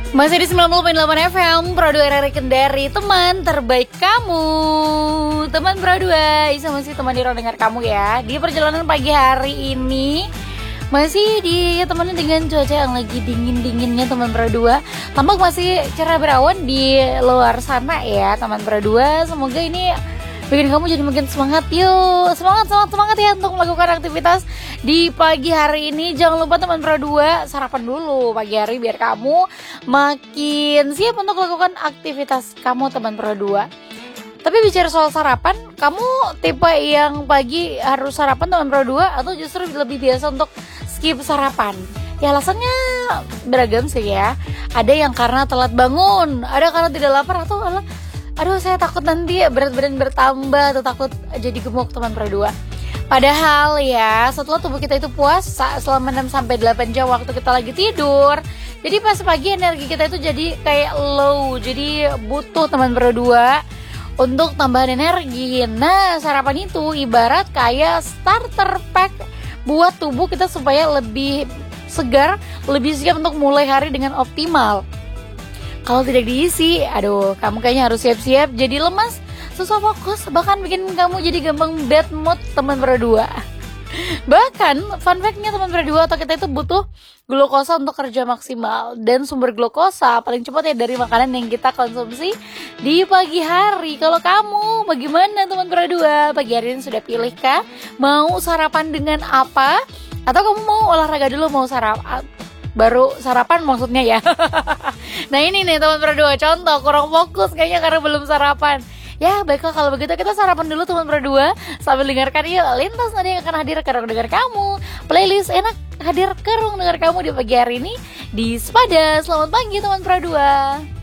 Masih di 90.8 FM Pro 2 RRI Kendari, teman terbaik kamu. Teman Pro 2, Isa masih teman di ruang dengar kamu ya. Di perjalanan pagi hari ini masih ditemani dengan cuaca yang lagi dingin-dinginnya teman Pro 2. Tampak masih cerah berawan di luar sana ya teman Pro 2. Semoga ini bikin kamu jadi makin semangat. Yuk, semangat ya untuk melakukan aktivitas di pagi hari ini. Jangan lupa teman Pro 2, sarapan dulu pagi hari biar kamu makin siap untuk melakukan aktivitas kamu teman Pro 2. Tapi bicara soal sarapan, kamu tipe yang pagi harus sarapan teman Pro 2 atau justru lebih biasa untuk skip sarapan? Ya alasannya beragam sih ya. Ada yang karena telat bangun, ada karena tidak lapar, atau aduh saya takut nanti berat badan bertambah atau takut jadi gemuk teman Pro 2. Padahal ya setelah tubuh kita itu puasa selama 6-8 jam waktu kita lagi tidur, jadi pas pagi energi kita itu jadi kayak low, jadi butuh teman Pro 2 untuk tambahan energi. Nah sarapan itu ibarat kayak starter pack buat tubuh kita supaya lebih segar, lebih siap untuk mulai hari dengan optimal. Kalau tidak diisi, aduh kamu kayaknya harus siap-siap jadi lemas, susah fokus, bahkan bikin kamu jadi gampang bad mood teman Pro 2. Bahkan fun fact-nya teman Pro 2, otak kita itu butuh glukosa untuk kerja maksimal. Dan sumber glukosa paling cepat ya dari makanan yang kita konsumsi di pagi hari. Kalau kamu bagaimana teman Pro 2? Pagi hari ini sudah pilih kah? Mau sarapan dengan apa? Atau kamu mau olahraga dulu, mau sarapan baru sarapan maksudnya ya. Nah ini nih teman Pro 2, contoh kurang fokus kayaknya karena belum sarapan. Ya baiklah kalau begitu kita sarapan dulu teman Pro 2 sambil dengarkan yuk Lintas Nada yang akan hadir ke ruang dengar kamu. Playlist enak hadir ke ruang dengar kamu di pagi hari ini di Sepada. Selamat pagi teman Pro 2.